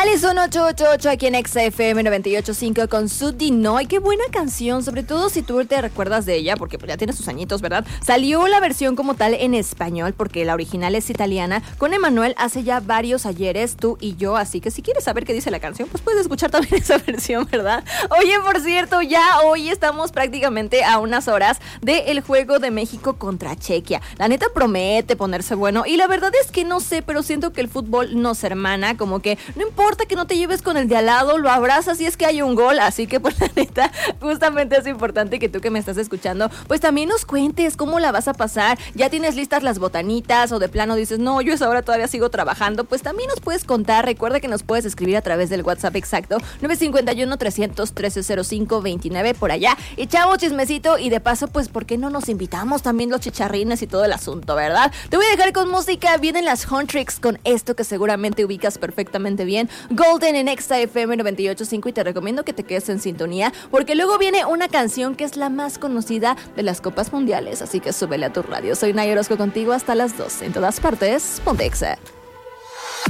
Alison 888 aquí en XFM 98.5 con su Dinoy. Qué buena canción, sobre todo si tú te recuerdas de ella, porque pues ya tiene sus añitos, ¿verdad? Salió la versión como tal en español, porque la original es italiana, con Emanuel hace ya varios ayeres, tú y yo, así que si quieres saber qué dice la canción, pues puedes escuchar también esa versión, ¿verdad? Oye, por cierto, ya hoy estamos prácticamente a unas horas del juego de México contra Chequia. La neta promete ponerse bueno, y la verdad es que no sé, pero siento que el fútbol nos hermana, como que no importa que no te lleves con el de al lado, lo abrazas si es que hay un gol, así que pues la neta, justamente es importante que tú que me estás escuchando, pues también nos cuentes cómo la vas a pasar. Ya tienes listas las botanitas o de plano dices, no, yo a esa hora todavía sigo trabajando, pues también nos puedes contar. Recuerda que nos puedes escribir a través del WhatsApp exacto 951-300-1305-29 por allá. Echamos chismecito y de paso, pues ¿por qué no nos invitamos también los chicharrines y todo el asunto, verdad? Te voy a dejar con música, vienen las Huntrix con esto que seguramente ubicas perfectamente bien, Golden en XFM 98.5, y te recomiendo que te quedes en sintonía porque luego viene una canción que es la más conocida de las Copas Mundiales, así que súbele a tu radio. Soy Naya Orozco contigo hasta las 12, en todas partes, ponte Exa.